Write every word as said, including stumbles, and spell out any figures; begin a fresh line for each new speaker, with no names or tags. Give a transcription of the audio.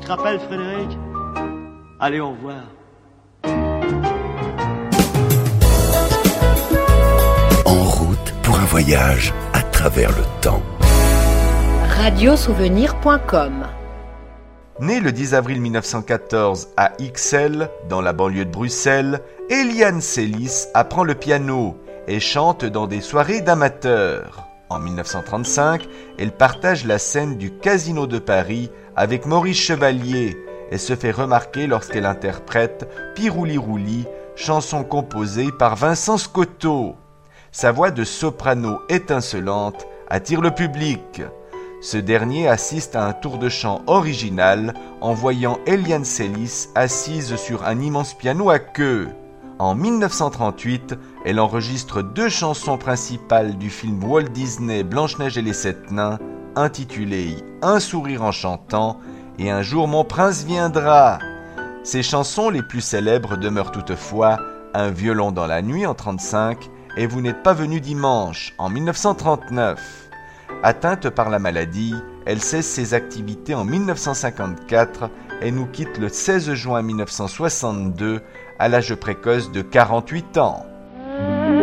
te rappelles, Frédéric? Allez, au revoir.
En route pour un voyage à travers le temps.
radio souvenir point com.
Née le dix avril mille neuf cent quatorze à Ixelles, dans la banlieue de Bruxelles, Eliane Celis apprend le piano et chante dans des soirées d'amateurs. En mille neuf cent trente-cinq, elle partage la scène du Casino de Paris avec Maurice Chevalier et se fait remarquer lorsqu'elle interprète Pirouli Rouli, chanson composée par Vincent Scotto. Sa voix de soprano étincelante attire le public. Ce dernier assiste à un tour de chant original en voyant Eliane Celis assise sur un immense piano à queue. En mille neuf cent trente-huit, elle enregistre deux chansons principales du film Walt Disney Blanche-Neige et les Sept Nains, intitulées Un sourire en chantant et Un jour mon prince viendra. Ses chansons les plus célèbres demeurent toutefois Un violon dans la nuit en trente-cinq et Vous n'êtes pas venu dimanche en mille neuf cent trente-neuf. Atteinte par la maladie, elle cesse ses activités en mille neuf cent cinquante-quatre et nous quitte le seize juin mille neuf cent soixante-deux à l'âge précoce de quarante-huit ans.